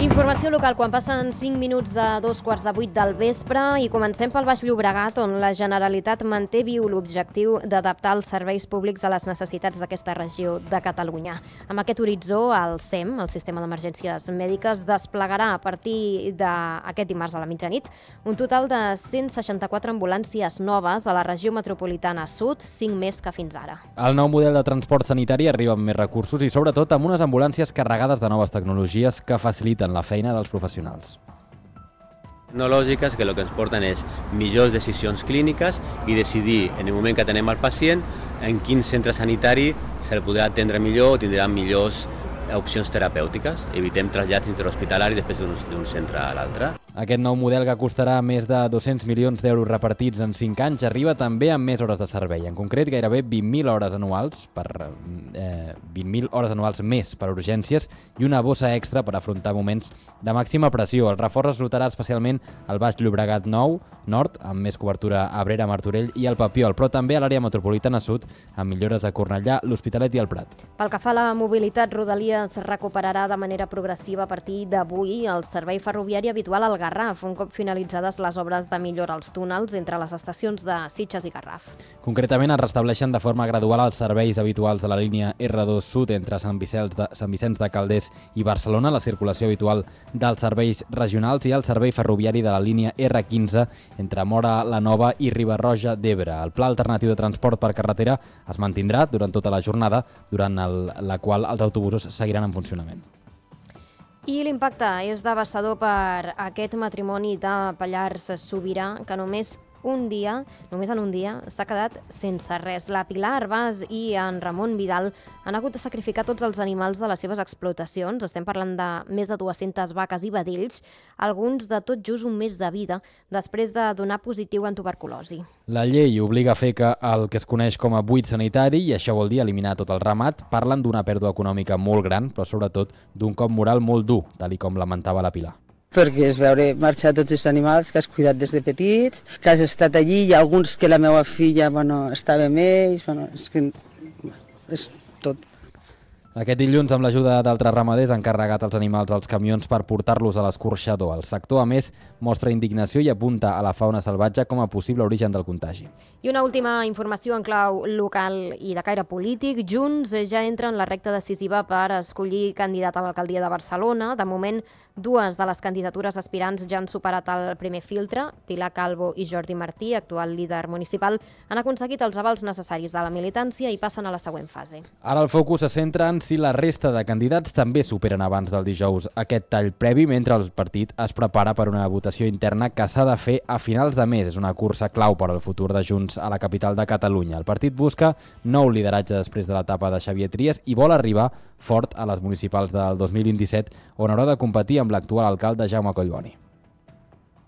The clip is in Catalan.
Informació local quan passen 5 minuts de 2:15 del vespre i comencem pel Baix Llobregat, on la Generalitat manté viu l'objectiu d'adaptar els serveis públics a les necessitats d'aquesta regió de Catalunya. Amb aquest horitzó, el SEM, el Sistema d'Emergències Mèdiques, desplegarà a partir d'aquest dimarts a la mitjanit un total de 164 ambulàncies noves a la regió metropolitana sud, 5 més que fins ara. El nou model de transport sanitari arriba amb més recursos i sobretot amb unes ambulàncies carregades de noves tecnologies que faciliten la feina dels professionals. Tecnològiques que el que ens porten és millors decisions clíniques i decidir en el moment que atenem al pacient en quin centre sanitari se'l podrà atendre millor o tindrà millors opcions terapèutiques. Evitem trasllats interhospitalaris després d'un centre a l'altre. Aquest nou model, que costarà més de 200 milions d'euros repartits en 5 anys, arriba també amb més hores de servei. En concret, gairebé 20.000 hores anuals més per urgències i una bossa extra per afrontar moments de màxima pressió. El reforç es notarà especialment al Baix Llobregat Nord, amb més cobertura a Abrera, Martorell i el Papiol, però també a l'àrea metropolitana sud, amb millores a Cornellà, l'Hospitalet i el Prat. Pel que fa a la mobilitat, Rodalies recuperarà de manera progressiva a partir d'avui el servei ferroviari habitual al Garraf, un cop finalitzades les obres de millora als túnels entre les estacions de Sitges i Garraf. Concretament, es restableixen de forma gradual els serveis habituals de la línia R2 Sud entre Sant Vicenç de Calders i Barcelona, la circulació habitual dels serveis regionals i el servei ferroviari de la línia R15 entre Móra la Nova i Riba-roja d'Ebre. El pla alternatiu de transport per carretera es mantindrà durant tota la jornada, durant la qual els autobusos seguiran en funcionament. I l'impacte és devastador per aquest matrimoni de Pallars Sobirà, que només en un dia, s'ha quedat sense res. La Pilar Arbàs i en Ramon Vidal han hagut de sacrificar tots els animals de les seves explotacions. Estem parlant de més de 200 vaques i vedells, alguns de tot just un mes de vida, després de donar positiu en tuberculosi. La llei obliga a fer el que es coneix com a buit sanitari, i això vol dir eliminar tot el ramat. Parlen d'una pèrdua econòmica molt gran, però sobretot d'un cop moral molt dur, tal com lamentava la Pilar. Perquè és veure marxar tots els animals que has cuidat des de petits, que has estat allí, hi ha alguns que la meva filla estava amb ells, és tot. Aquest dilluns, amb l'ajuda d'altres ramaders, han carregat els animals als camions per portar-los a l'escorxador. El sector, a més, mostra indignació i apunta a la fauna salvatge com a possible origen del contagi. I una última informació en clau local i de caire polític. Junts ja entra en la recta decisiva per escollir candidat a l'alcaldia de Barcelona. De moment, 2 de les candidatures aspirants ja han superat el primer filtre. Pilar Calvo i Jordi Martí, actual líder municipal, han aconseguit els avals necessaris de la militància i passen a la següent fase. Ara el focus se centra en si la resta de candidats també superen abans del dijous aquest tall previ, mentre el partit es prepara per una votació interna que s'ha de fer a finals de mes. És una cursa clau per al futur de Junts a la capital de Catalunya. El partit busca nou lideratge després de l'etapa de Xavier Trias i vol arribar fort a les municipals del 2027, on haurà de competir amb l'actual alcalde Jaume Collboni.